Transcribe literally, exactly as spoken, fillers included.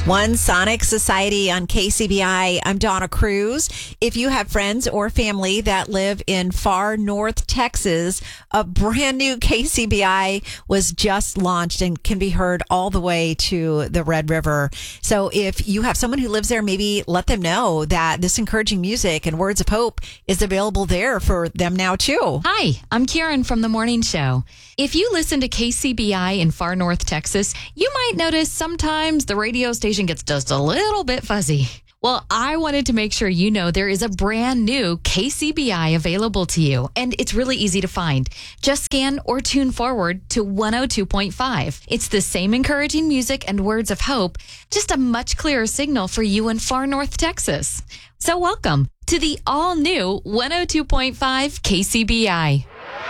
One Sonic Society on K C B I. I'm Donna Cruz. If you have friends or family that live in far north Texas, a brand new K C B I was just launched and can be heard all the way to the Red River. So if you have someone who lives there, maybe let them know that this encouraging music and words of hope is available there for them now too. Hi, I'm Karen from The Morning Show. If you listen to K C B I in far north Texas, you might notice sometimes the radio station gets just a little bit fuzzy. Well, I wanted to make sure you know there is a brand new K C B I available to you, and it's really easy to find. Just scan or tune forward to one oh two point five. It's the same encouraging music and words of hope, just a much clearer signal for you in far north Texas. So welcome to the all-new one oh two point five K C B I.